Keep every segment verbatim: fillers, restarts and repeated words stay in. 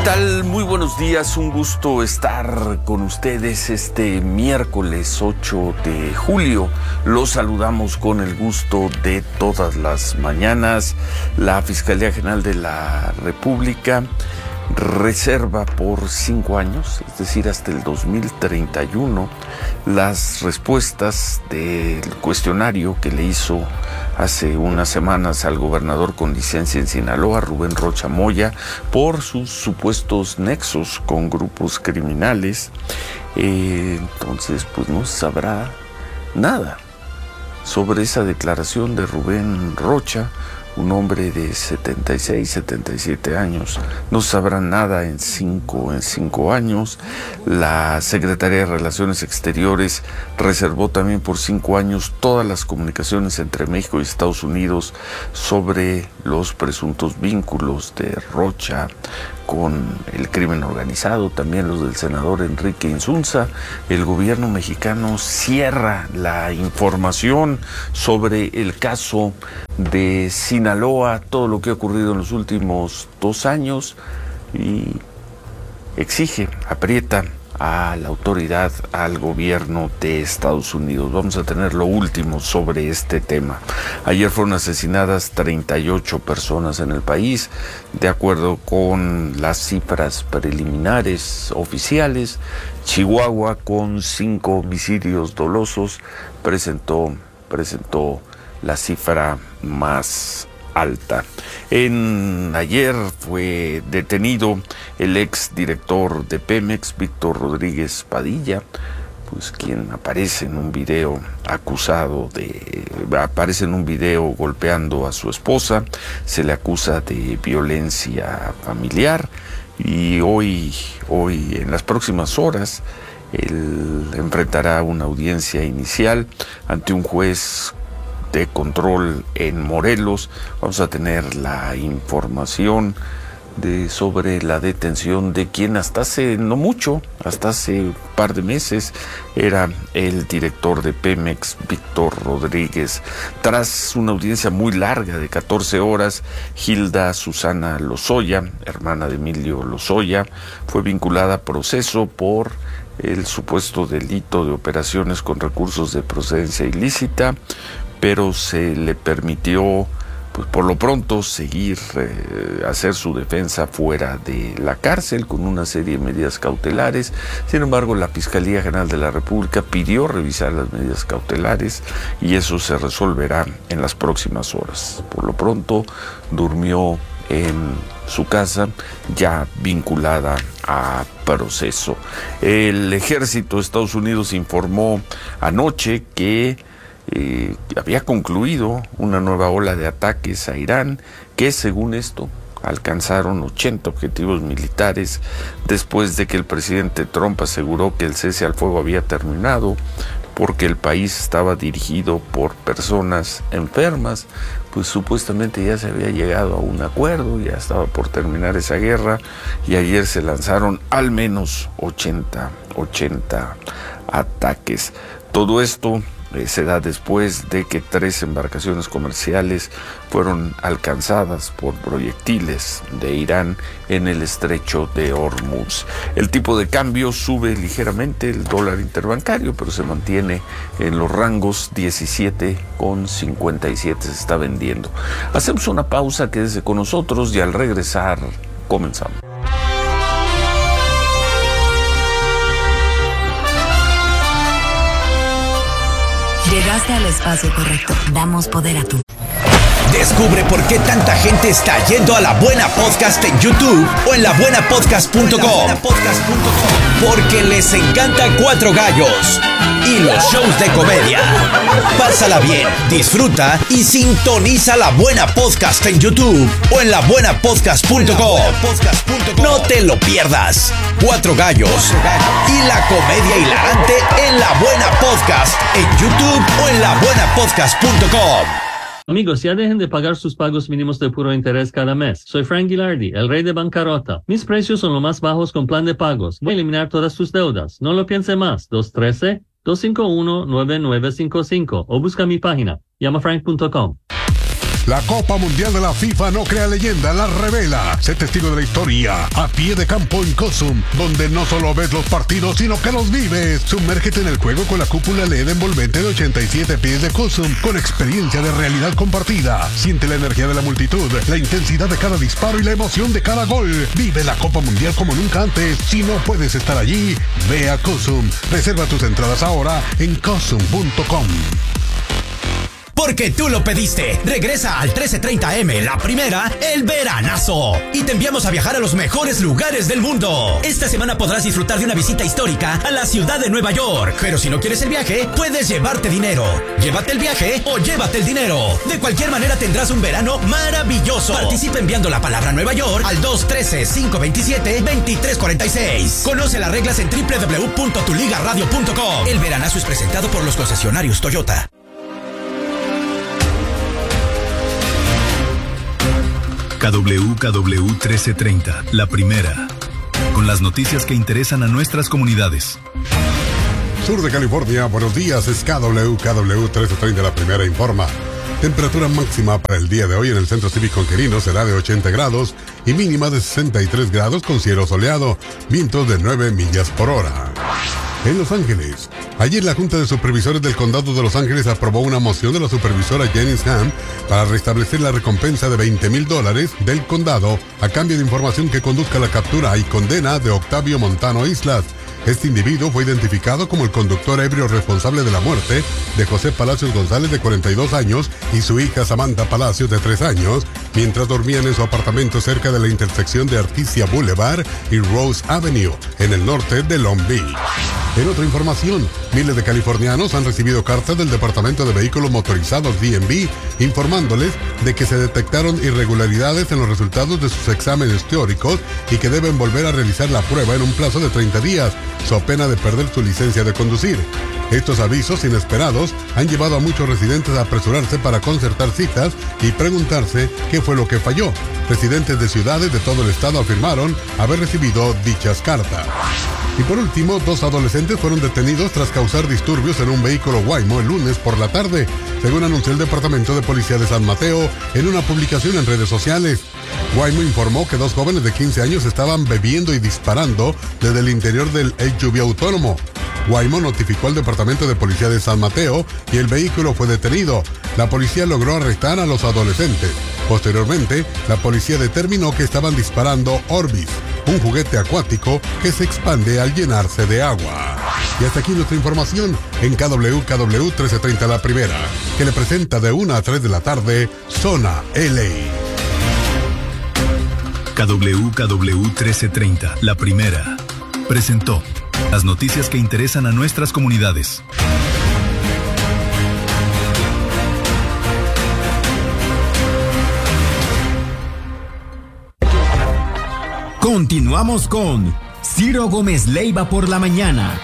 tal? Muy buenos días, un gusto estar con ustedes este miércoles ocho de julio. Los saludamos con el gusto de todas las mañanas. La Fiscalía General de la República reserva por cinco años, es decir, hasta el dos mil treinta y uno, las respuestas del cuestionario que le hizo hace unas semanas al gobernador con licencia en Sinaloa, Rubén Rocha Moya, por sus supuestos nexos con grupos criminales. Eh, entonces, pues no se sabrá nada sobre esa declaración de Rubén Rocha, un hombre de setenta y seis, setenta y siete años. No sabrá nada en cinco, en cinco años. La Secretaría de Relaciones Exteriores reservó también por cinco años todas las comunicaciones entre México y Estados Unidos sobre los presuntos vínculos de Rocha con el crimen organizado, también los del senador Enrique Insunza. El gobierno mexicano cierra la información sobre el caso de Sinaloa, todo lo que ha ocurrido en los últimos dos años y exige, aprieta a la autoridad, al gobierno de Estados Unidos. Vamos a tener lo último sobre este tema. Ayer fueron asesinadas treinta y ocho personas en el país, de acuerdo con las cifras preliminares oficiales. Chihuahua, con cinco homicidios dolosos, presentó, presentó la cifra más alta. En ayer fue detenido el ex director de Pemex, Víctor Rodríguez Padilla, pues quien aparece en un video acusado de, aparece en un video golpeando a su esposa. Se le acusa de violencia familiar y hoy, hoy en las próximas horas, él enfrentará una audiencia inicial ante un juez de control en Morelos. Vamos a tener la información de sobre la detención de quien hasta hace no mucho, hasta hace un par de meses, era el director de Pemex, Víctor Rodríguez. Tras una audiencia muy larga de catorce horas, Hilda Susana Lozoya, hermana de Emilio Lozoya, fue vinculada a proceso por el supuesto delito de operaciones con recursos de procedencia ilícita, pero se le permitió, pues por lo pronto, seguir, eh, hacer su defensa fuera de la cárcel con una serie de medidas cautelares. Sin embargo, la Fiscalía General de la República pidió revisar las medidas cautelares y eso se resolverá en las próximas horas. Por lo pronto, durmió en su casa, ya vinculada a proceso. El ejército de Estados Unidos informó anoche que Eh, había concluido una nueva ola de ataques a Irán, que según esto alcanzaron ochenta objetivos militares después de que el presidente Trump aseguró que el cese al fuego había terminado porque el país estaba dirigido por personas enfermas. Pues supuestamente ya se había llegado a un acuerdo, ya estaba por terminar esa guerra y ayer se lanzaron al menos ochenta ataques. Todo esto Eh, se da después de que tres embarcaciones comerciales fueron alcanzadas por proyectiles de Irán en el estrecho de Hormuz. El tipo de cambio sube ligeramente, el dólar interbancario, pero se mantiene en los rangos diecisiete con cincuenta y siete, se está vendiendo. Hacemos una pausa, quédese con nosotros y al regresar comenzamos. Llegaste al espacio correcto. Damos poder a tu. Descubre por qué tanta gente está yendo a La Buena Podcast en YouTube o en la buena podcast punto com. Porque les encanta Cuatro Gallos y los shows de comedia. Pásala bien, disfruta y sintoniza La Buena Podcast en YouTube o en la buena podcast punto com. No te lo pierdas. Cuatro Gallos y la comedia hilarante en La Buena Podcast en YouTube o en la buena podcast punto com. Amigos, ya dejen de pagar sus pagos mínimos de puro interés cada mes. Soy Frank Gilardi, el rey de bancarrota. Mis precios son los más bajos con plan de pagos. Voy a eliminar todas sus deudas. No lo piense más. dos uno tres, dos cinco uno, nueve nueve cinco cinco o busca mi página, llama frank punto com. La Copa Mundial de la FIFA no crea leyenda, la revela. Sé testigo de la historia a pie de campo en Cosum, donde no solo ves los partidos, sino que los vives. Sumérgete en el juego con la cúpula L E D envolvente de ochenta y siete pies de Cosum, con experiencia de realidad compartida. Siente la energía de la multitud, la intensidad de cada disparo y la emoción de cada gol. Vive la Copa Mundial como nunca antes. Si no puedes estar allí, ve a Cosum. Reserva tus entradas ahora en cosum punto com. Porque tú lo pediste. Regresa al trece treinta eme, la primera, el veranazo. Y te enviamos a viajar a los mejores lugares del mundo. Esta semana podrás disfrutar de una visita histórica a la ciudad de Nueva York. Pero si no quieres el viaje, puedes llevarte dinero. Llévate el viaje o llévate el dinero. De cualquier manera tendrás un verano maravilloso. Participa enviando la palabra Nueva York al dos uno tres, cinco dos siete, dos tres cuatro seis. Conoce las reglas en doble u doble u doble u punto tu liga radio punto com. El veranazo es presentado por los concesionarios Toyota. K W K W trece treinta, la primera, con las noticias que interesan a nuestras comunidades. Sur de California, buenos días, es K W K W trece treinta, la primera informa. Temperatura máxima para el día de hoy en el Centro Cívico Quirino será de ochenta grados y mínima de sesenta y tres grados con cielo soleado, vientos de nueve millas por hora. En Los Ángeles, ayer la Junta de Supervisores del Condado de Los Ángeles aprobó una moción de la supervisora Janice Ham para restablecer la recompensa de veinte mil dólares del condado a cambio de información que conduzca a la captura y condena de Octavio Montano Islas. Este individuo fue identificado como el conductor ebrio responsable de la muerte de José Palacios González, de cuarenta y dos años, y su hija Samantha Palacios, de tres años, mientras dormían en su apartamento cerca de la intersección de Artesia Boulevard y Rose Avenue, en el norte de Long Beach. En otra información, miles de californianos han recibido cartas del Departamento de Vehículos Motorizados D M V informándoles de que se detectaron irregularidades en los resultados de sus exámenes teóricos y que deben volver a realizar la prueba en un plazo de treinta días, so pena de perder su licencia de conducir. Estos avisos inesperados han llevado a muchos residentes a apresurarse para concertar citas y preguntarse qué fue lo que falló. Residentes de ciudades de todo el estado afirmaron haber recibido dichas cartas. Y por último, dos adolescentes fueron detenidos tras causar disturbios en un vehículo Waymo el lunes por la tarde, según anunció el Departamento de Policía de San Mateo en una publicación en redes sociales. Waymo informó que dos jóvenes de quince años estaban bebiendo y disparando desde el interior del S U V autónomo. Waymo notificó al Departamento de Policía de San Mateo y el vehículo fue detenido. La policía logró arrestar a los adolescentes. Posteriormente, la policía determinó que estaban disparando Orbis, un juguete acuático que se expande al llenarse de agua. Y hasta aquí nuestra información en K W K W trece treinta, la primera, que le presenta de una a tres de la tarde, Zona L A. K W K W trece treinta, la primera, presentó las noticias que interesan a nuestras comunidades. Continuamos con Ciro Gómez Leiva por la mañana.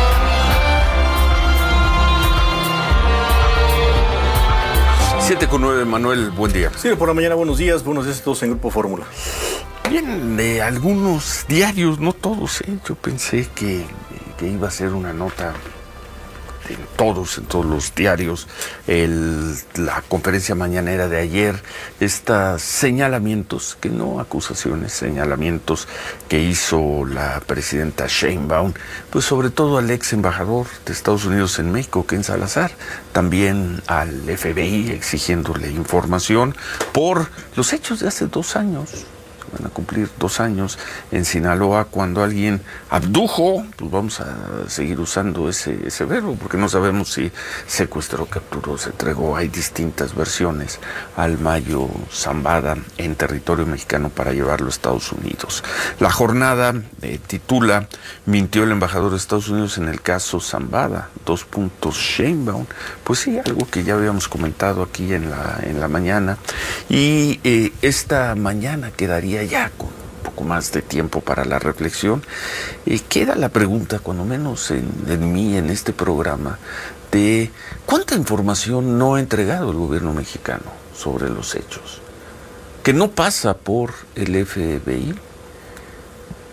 siete con nueve, Manuel, buen día. Sí, por la mañana, buenos días, buenos días a todos en Grupo Fórmula. Bien, de algunos diarios, no todos, ¿eh? Yo pensé que, que iba a ser una nota en todos, en todos los diarios, el, la conferencia mañanera de ayer, estos señalamientos, que no acusaciones, señalamientos que hizo la presidenta Sheinbaum, pues sobre todo al ex embajador de Estados Unidos en México, Ken Salazar, también al F B I exigiéndole información por los hechos de hace dos años. Van a cumplir dos años en Sinaloa, cuando alguien abdujo, pues vamos a seguir usando ese, ese verbo, porque no sabemos si secuestró, capturó, se entregó. Hay distintas versiones al Mayo Zambada en territorio mexicano para llevarlo a Estados Unidos. La jornada eh, titula "Mintió el embajador de Estados Unidos en el caso Zambada, dos puntos Sheinbaum". Pues sí, algo que ya habíamos comentado aquí en la, en la mañana. Y eh, esta mañana quedaría ya con un poco más de tiempo para la reflexión. Eh, queda la pregunta, cuando menos en, en mí, en este programa, de cuánta información no ha entregado el gobierno mexicano sobre los hechos, que no pasa por el F B I.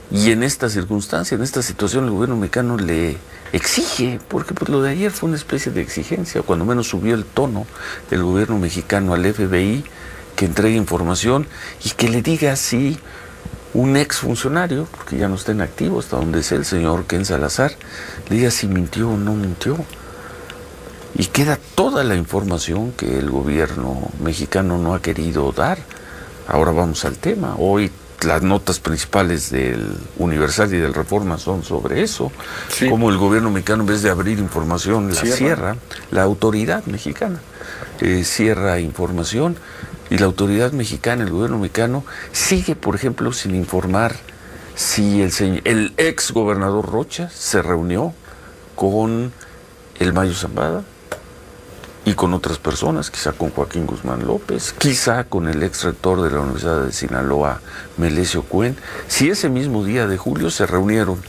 Y en esta circunstancia, en esta situación, el gobierno mexicano le exige, porque pues, lo de ayer fue una especie de exigencia, cuando menos subió el tono el gobierno mexicano al F B I, que entregue información y que le diga si un exfuncionario, porque ya no está en activo, hasta donde es el señor Ken Salazar, le diga si mintió o no mintió. Y queda toda la información que el gobierno mexicano no ha querido dar. Ahora vamos al tema. Hoy las notas principales del Universal y del Reforma son sobre eso. Sí. Como el gobierno mexicano, en vez de abrir información, la cierra. cierra la autoridad mexicana eh, cierra información. Y la autoridad mexicana, el gobierno mexicano, sigue, por ejemplo, sin informar si el, señor, el ex gobernador Rocha se reunió con el Mayo Zambada y con otras personas, quizá con Joaquín Guzmán López, quizá con el ex rector de la Universidad de Sinaloa, Melesio Cuen, si ese mismo día de julio se reunieron.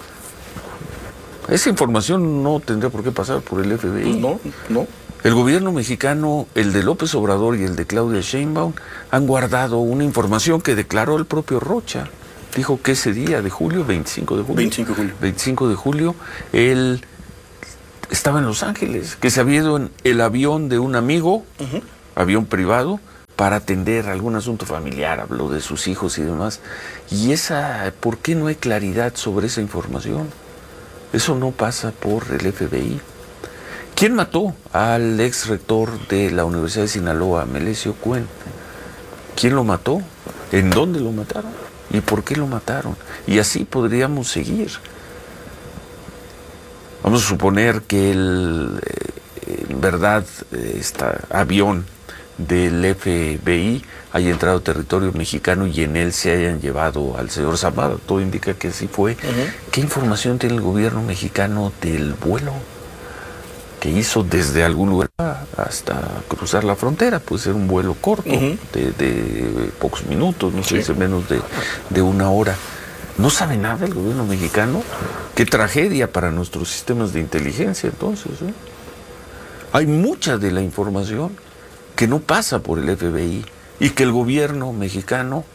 Esa información no tendría por qué pasar por el F B I. No, no. El gobierno mexicano, el de López Obrador y el de Claudia Sheinbaum, han guardado una información que declaró el propio Rocha. Dijo que ese día de julio, veinticinco de julio, veinticinco de julio, veinticinco de julio, él estaba en Los Ángeles, que se había ido en el avión de un amigo, uh-huh. avión privado, para atender algún asunto familiar, habló de sus hijos y demás. Y esa, ¿por qué no hay claridad sobre esa información? Eso no pasa por el F B I. ¿Quién mató al ex rector de la Universidad de Sinaloa, Melesio Cuen? ¿Quién lo mató? ¿En dónde lo mataron? ¿Y por qué lo mataron? Y así podríamos seguir. Vamos a suponer que el, eh, en verdad, este avión del F B I haya entrado a territorio mexicano y en él se hayan llevado al señor Zambada. Todo indica que así fue. Uh-huh. ¿Qué información tiene el gobierno mexicano del vuelo que hizo desde algún lugar hasta cruzar la frontera? Puede ser un vuelo corto, uh-huh. de, de pocos minutos, no sé, sí. menos de, de una hora. ¿No sabe nada el gobierno mexicano? Qué tragedia para nuestros sistemas de inteligencia, entonces. ¿eh? Hay mucha de la información que no pasa por el F B I y que el gobierno mexicano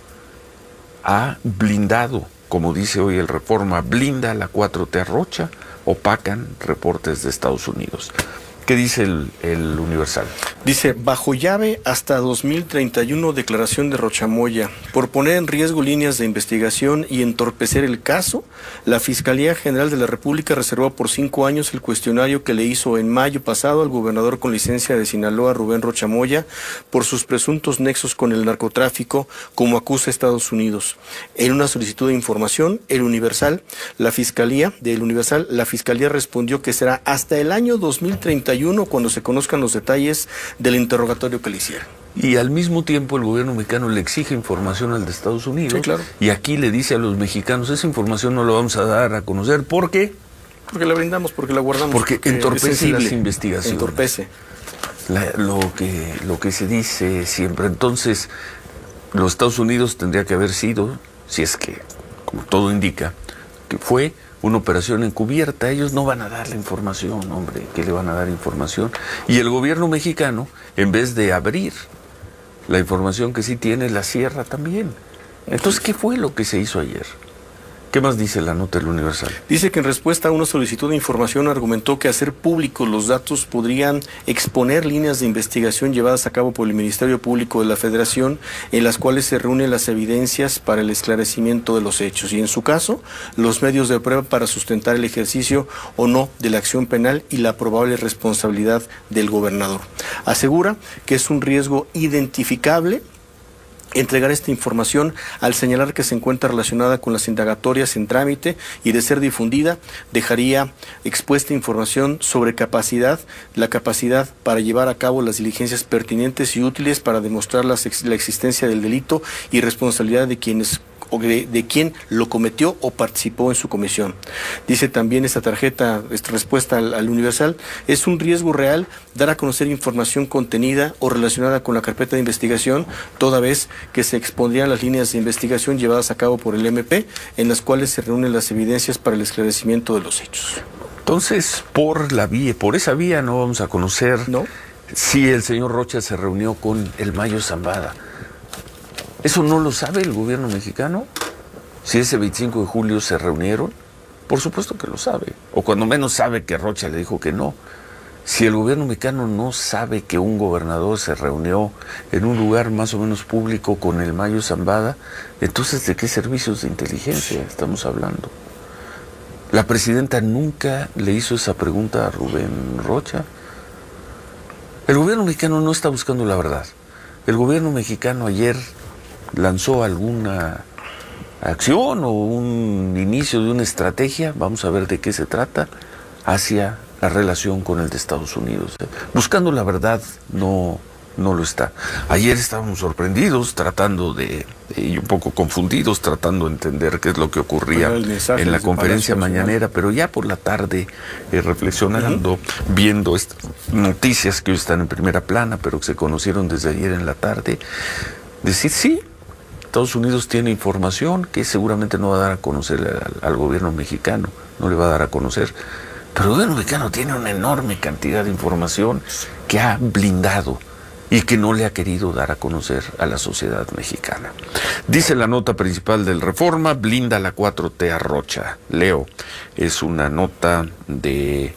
ha blindado, como dice hoy el Reforma, blinda la cuatro T Rocha, opacan reportes de Estados Unidos. ¿Qué dice el, el Universal? Dice, bajo llave hasta dos mil treinta y uno, declaración de Rocha Moya. Por poner en riesgo líneas de investigación y entorpecer el caso, la Fiscalía General de la República reservó por cinco años el cuestionario que le hizo en mayo pasado al gobernador con licencia de Sinaloa, Rubén Rocha Moya, por sus presuntos nexos con el narcotráfico, como acusa Estados Unidos. En una solicitud de información, el Universal, la Fiscalía, del Universal, la Fiscalía respondió que será hasta el año dos mil treinta y uno cuando se conozcan los detalles del interrogatorio que le hicieron. Y al mismo tiempo el gobierno mexicano le exige información al de Estados Unidos. Sí, claro. Y aquí le dice a los mexicanos, esa información no la vamos a dar a conocer. ¿Por qué? Porque la brindamos, porque la guardamos. Porque, porque entorpece las investigaciones. Entorpece. La, lo, que, lo que se dice siempre. Entonces, los Estados Unidos tendría que haber sido, si es que, como todo indica, que fue una operación encubierta. Ellos no van a dar la información, hombre, ¿qué le van a dar información? Y el gobierno mexicano, en vez de abrir la información que sí tiene, la cierra también. Entonces, ¿qué fue lo que se hizo ayer? ¿Qué más dice la nota del Universal? Dice que en respuesta a una solicitud de información argumentó que hacer públicos los datos podrían exponer líneas de investigación llevadas a cabo por el Ministerio Público de la Federación, en las cuales se reúnen las evidencias para el esclarecimiento de los hechos y, en su caso, los medios de prueba para sustentar el ejercicio o no de la acción penal y la probable responsabilidad del gobernador. Asegura que es un riesgo identificable entregar esta información al señalar que se encuentra relacionada con las indagatorias en trámite y, de ser difundida, dejaría expuesta información sobre capacidad, la capacidad para llevar a cabo las diligencias pertinentes y útiles para demostrar la, la existencia del delito y responsabilidad de quienes o de, de quien lo cometió o participó en su comisión. Dice también esta tarjeta, esta respuesta al, al Universal, es un riesgo real dar a conocer información contenida o relacionada con la carpeta de investigación, toda vez que se expondrían las líneas de investigación llevadas a cabo por el M P, en las cuales se reúnen las evidencias para el esclarecimiento de los hechos. Entonces, por la vía, por esa vía no vamos a conocer ¿No? si el señor Rocha se reunió con el Mayo Zambada. ¿Eso no lo sabe el gobierno mexicano? si ese veinticinco de julio se reunieron, por supuesto que lo sabe, o cuando menos sabe que Rocha le dijo que no. Si el gobierno mexicano no sabe que un gobernador se reunió en un lugar más o menos público con el Mayo Zambada, entonces ¿de qué servicios de inteligencia estamos hablando? La presidenta nunca le hizo esa pregunta a Rubén Rocha. El gobierno mexicano no está buscando la verdad. El gobierno mexicano ayer lanzó alguna acción o un inicio de una estrategia, vamos a ver de qué se trata, hacia la relación con el de Estados Unidos. Buscando la verdad no, no lo está. Ayer estábamos sorprendidos, tratando de, y un poco confundidos, tratando de entender qué es lo que ocurría en la conferencia mañanera, pero ya por la tarde, eh, reflexionando, uh-huh. viendo estas noticias que hoy están en primera plana, pero que se conocieron desde ayer en la tarde, decir sí, Estados Unidos tiene información que seguramente no va a dar a conocer al, al gobierno mexicano, no le va a dar a conocer. Pero el gobierno mexicano tiene una enorme cantidad de información que ha blindado y que no le ha querido dar a conocer a la sociedad mexicana. Dice la nota principal del Reforma, blinda la cuatro T a Rocha. Leo, es una nota de...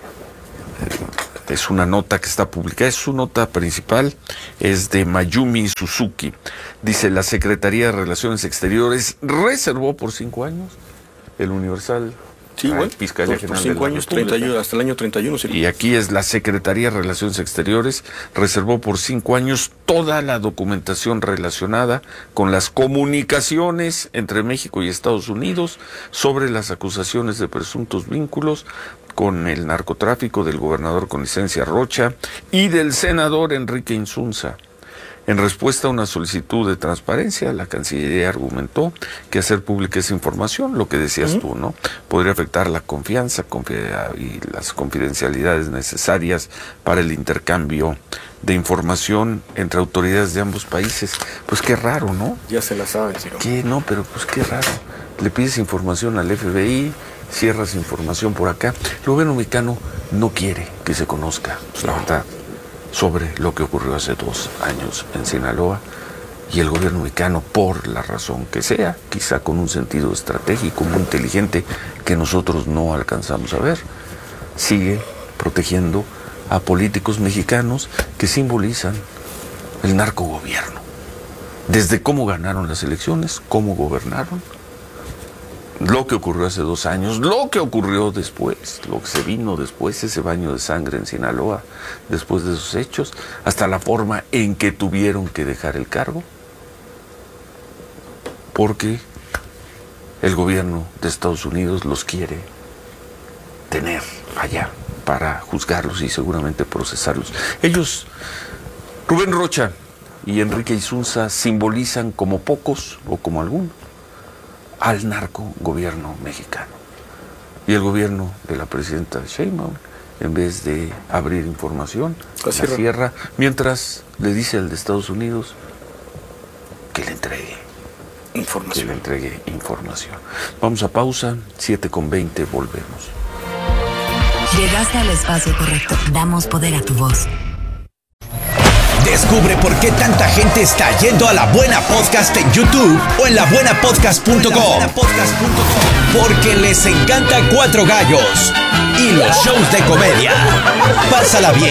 Es una nota que está publicada, es su nota principal, es de Mayumi Suzuki. Dice, la Secretaría de Relaciones Exteriores reservó por cinco años el Universal... Sí, igual, Fiscalía por, por cinco años, treinta y uno, hasta el año treinta y uno. Sí. Y aquí es la Secretaría de Relaciones Exteriores, reservó por cinco años toda la documentación relacionada con las comunicaciones entre México y Estados Unidos sobre las acusaciones de presuntos vínculos con el narcotráfico del gobernador con licencia Rocha y del senador Enrique Insunza. En respuesta a una solicitud de transparencia, la Cancillería argumentó que hacer pública esa información, lo que decías uh-huh. tú, ¿no? Podría afectar la confianza confi- y las confidencialidades necesarias para el intercambio de información entre autoridades de ambos países. Pues qué raro, ¿no? Ya se la saben, Ciro. ¿Qué? No, pero pues qué raro. Le pides información al F B I, cierras información por acá. El gobierno mexicano no quiere que se conozca, pues, la verdad, sobre lo que ocurrió hace dos años en Sinaloa, y el gobierno mexicano, por la razón que sea, quizá con un sentido estratégico muy inteligente que nosotros no alcanzamos a ver, sigue protegiendo a políticos mexicanos que simbolizan el narcogobierno. Desde cómo ganaron las elecciones, cómo gobernaron, lo que ocurrió hace dos años, lo que ocurrió después, lo que se vino después, ese baño de sangre en Sinaloa, después de esos hechos, hasta la forma en que tuvieron que dejar el cargo, porque el gobierno de Estados Unidos los quiere tener allá para juzgarlos y seguramente procesarlos. Ellos, Rubén Rocha y Enrique Insunza, simbolizan como pocos o como algunos al narco gobierno mexicano. Y el gobierno de la presidenta Sheinbaum, en vez de abrir información, la cierra. cierra, mientras le dice al de Estados Unidos que le entregue información. Que le entregue información. Vamos a pausa, siete con veinte, volvemos. Llegaste al espacio correcto. Damos poder a tu voz. Descubre por qué tanta gente está yendo a La Buena Podcast en YouTube o en la buena podcast punto com. Porque les encanta Cuatro Gallos y los shows de comedia. Pásala bien,